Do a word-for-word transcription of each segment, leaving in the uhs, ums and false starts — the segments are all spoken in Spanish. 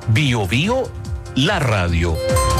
Bio Bio, la radio.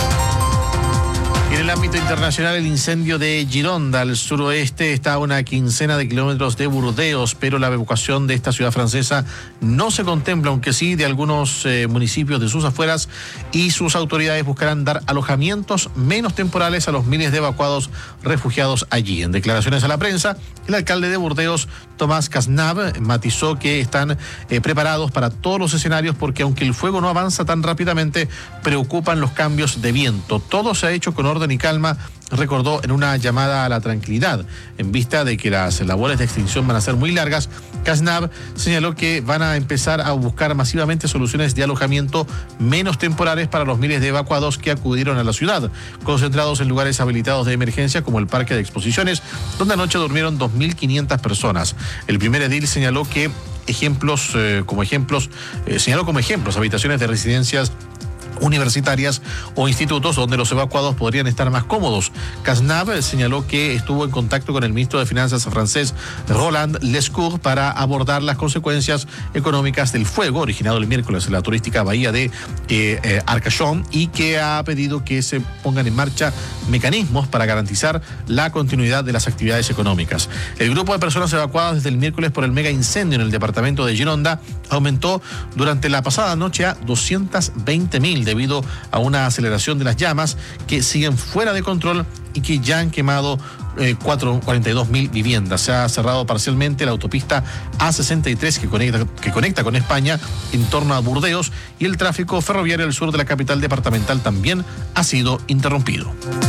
En el ámbito internacional, el incendio de Gironda, al suroeste, está a una quincena de kilómetros de Burdeos, pero la evacuación de esta ciudad francesa no se contempla, aunque sí de algunos eh, municipios de sus afueras, y sus autoridades buscarán dar alojamientos menos temporales a los miles de evacuados refugiados allí. En declaraciones a la prensa, el alcalde de Burdeos, Tomás Cazenave, matizó que están eh, preparados para todos los escenarios porque aunque el fuego no avanza tan rápidamente, preocupan los cambios de viento. Todo se ha hecho con orden y calma, recordó en una llamada a la tranquilidad. En vista de que las labores de extinción van a ser muy largas, Cazenave señaló que van a empezar a buscar masivamente soluciones de alojamiento menos temporales para los miles de evacuados que acudieron a la ciudad, concentrados en lugares habilitados de emergencia como el parque de exposiciones, donde anoche durmieron dos mil quinientas personas. El primer edil señaló que ejemplos, eh, como ejemplos, eh, señaló como ejemplos habitaciones de residencias universitarias o institutos donde los evacuados podrían estar más cómodos. Cazenave señaló que estuvo en contacto con el ministro de Finanzas francés Roland Lescure para abordar las consecuencias económicas del fuego originado el miércoles en la turística bahía de eh, eh, Arcachon, y que ha pedido que se pongan en marcha mecanismos para garantizar la continuidad de las actividades económicas. El grupo de personas evacuadas desde el miércoles por el mega incendio en el departamento de Gironda aumentó durante la pasada noche a doscientos veinte mil debido a una aceleración de las llamas que siguen fuera de control y que ya han quemado eh, cuarenta y dos mil viviendas. Se ha cerrado parcialmente la autopista A sesenta y tres que conecta, que conecta con España en torno a Burdeos, y el tráfico ferroviario al sur de la capital departamental también ha sido interrumpido.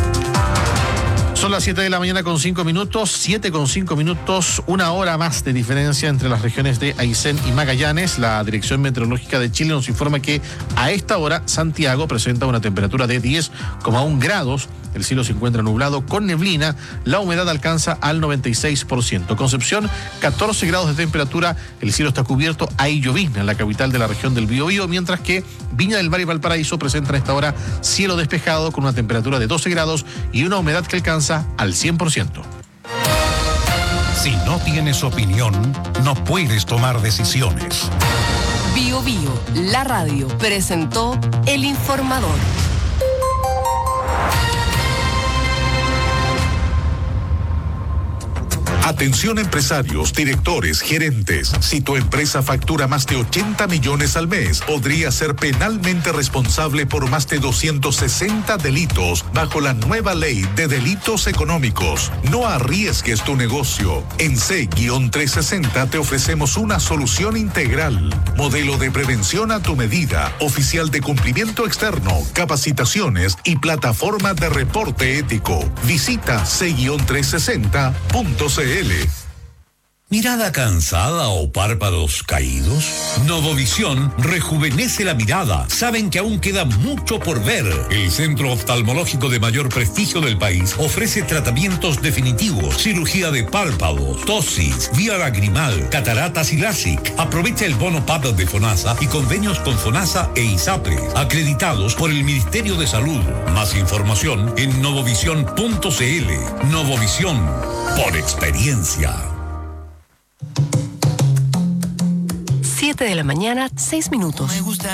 Son las siete de la mañana con cinco minutos, siete con cinco minutos, una hora más de diferencia entre las regiones de Aysén y Magallanes. La Dirección Meteorológica de Chile nos informa que a esta hora Santiago presenta una temperatura de diez coma uno grados, el cielo se encuentra nublado con neblina, la humedad alcanza al noventa y seis por ciento. Concepción, catorce grados de temperatura, el cielo está cubierto, hay llovizna en la capital de la región del Biobío, mientras que Viña del Mar y Valparaíso presentan a esta hora cielo despejado con una temperatura de doce grados y una humedad que alcanza al cien por ciento. Si no tienes opinión, no puedes tomar decisiones. Bio Bio, la radio, presentó El Informador. Atención empresarios, directores, gerentes. Si tu empresa factura más de ochenta millones al mes, podría ser penalmente responsable por más de doscientos sesenta delitos bajo la nueva ley de delitos económicos. No arriesgues tu negocio. En C trescientos sesenta te ofrecemos una solución integral. Modelo de prevención a tu medida, oficial de cumplimiento externo, capacitaciones y plataforma de reporte ético. Visita C trescientos sesenta punto c l. ¿Mirada cansada o párpados caídos? Novovisión rejuvenece la mirada. Saben que aún queda mucho por ver. El centro oftalmológico de mayor prestigio del país ofrece tratamientos definitivos, cirugía de párpados, tosis, vía lagrimal, cataratas y LASIK. Aprovecha el bono P A D de FONASA y convenios con FONASA e ISAPRES, acreditados por el Ministerio de Salud. Más información en novovisión punto c l. Novovisión, por experiencia. siete de la mañana, seis minutos. Me gusta